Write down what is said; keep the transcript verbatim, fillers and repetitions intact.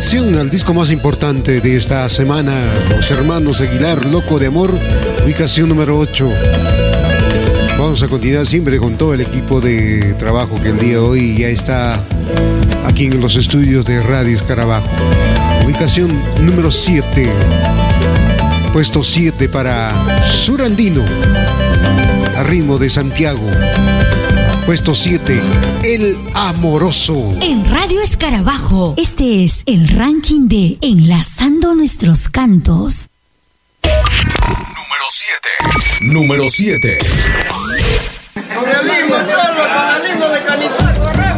selección al disco más importante de esta semana, Los Hermanos Aguilar, Loco de Amor, ubicación número ocho. Vamos a continuar siempre con todo el equipo de trabajo que el día de hoy ya está aquí en los estudios de Radio Escarabajo. Ubicación número siete. Puesto siete para Surandino, a ritmo de Santiago. Puesto siete, El Amoroso. En Radio Escarabajo, este es el ranking de Enlazando Nuestros Cantos. Número siete. Número siete. Con el himno, cholo, con el himno de Canitaco,